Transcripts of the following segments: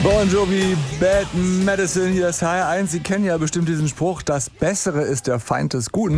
Bon Jovi, Bad Medicine, hier ist HR1. Sie kennen ja bestimmt diesen Spruch, das Bessere ist der Feind des Guten.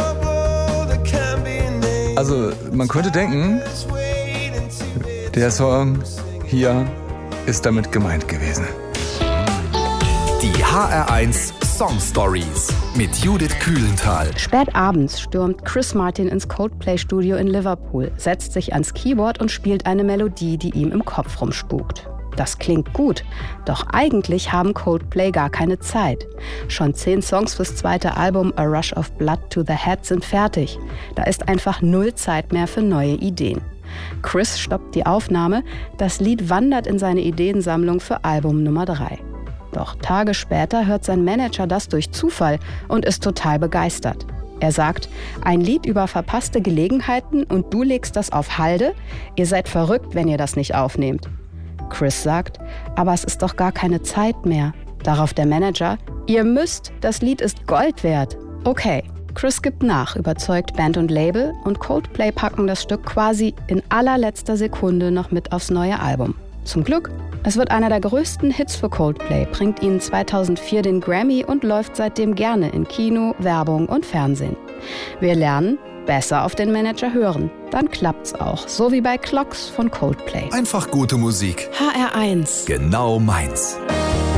Also, man könnte denken, der Song hier ist damit gemeint gewesen. Die HR1 Song Stories mit Judith Kühlenthal. Spät abends stürmt Chris Martin ins Coldplay-Studio in Liverpool, setzt sich ans Keyboard und spielt eine Melodie, die ihm im Kopf rumspukt. Das klingt gut, doch eigentlich haben Coldplay gar keine Zeit. Schon 10 Songs fürs zweite Album A Rush of Blood to the Head sind fertig. Da ist einfach 0 Zeit mehr für neue Ideen. Chris stoppt die Aufnahme, das Lied wandert in seine Ideensammlung für Album Nummer 3. Doch Tage später hört sein Manager das durch Zufall und ist total begeistert. Er sagt, ein Lied über verpasste Gelegenheiten und du legst das auf Halde? Ihr seid verrückt, wenn ihr das nicht aufnehmt. Chris sagt, aber es ist doch gar keine Zeit mehr. Darauf der Manager, ihr müsst, das Lied ist Gold wert. Okay, Chris gibt nach, überzeugt Band und Label und Coldplay packen das Stück quasi in allerletzter Sekunde noch mit aufs neue Album. Zum Glück, es wird einer der größten Hits für Coldplay, bringt ihnen 2004 den Grammy und läuft seitdem gerne in Kino, Werbung und Fernsehen. Wir lernen, besser auf den Manager hören. Dann klappt's auch, so wie bei Clocks von Coldplay. Einfach gute Musik. HR1. Genau meins.